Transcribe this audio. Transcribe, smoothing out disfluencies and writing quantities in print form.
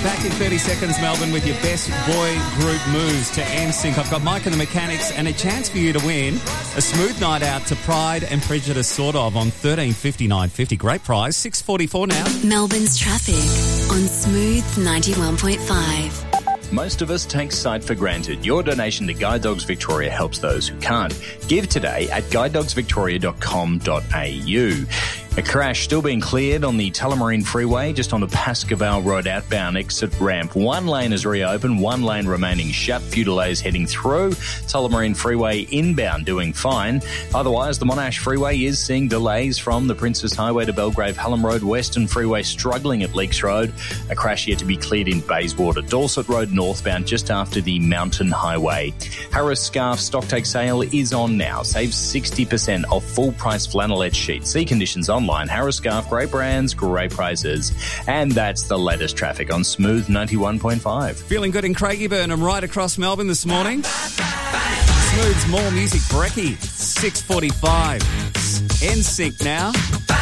Back in 30 seconds, Melbourne, with your best boy group moves to NSYNC. I've got Mike and the Mechanics and a chance for you to win a smooth night out to Pride and Prejudice, sort of, on 13.59.50. Great prize, $6.44 now. Melbourne's traffic on Smooth 91.5. Most of us take sight for granted. Your donation to Guide Dogs Victoria helps those who can't. Give today at guidedogsvictoria.com.au. A crash still being cleared on the Tullamarine Freeway, just on the Pascoe Road outbound exit ramp. One lane is reopened, one lane remaining shut. Few delays heading through. Tullamarine Freeway inbound doing fine. Otherwise, the Monash Freeway is seeing delays from the Princess Highway to Belgrave Hallam Road. Western Freeway struggling at Leaks Road. A crash yet to be cleared in Bayswater. Dorset Road northbound just after the Mountain Highway. Harris Scarf stocktake sale is on now. Save 60% off full price flannelette sheets. See conditions online. Harris Scarf, great brands, great prices. And that's the latest traffic on Smooth 91.5. Feeling good in Craigieburn and right across Melbourne this morning. Smooth's More Music Brekkie, 6:45. NSYNC now.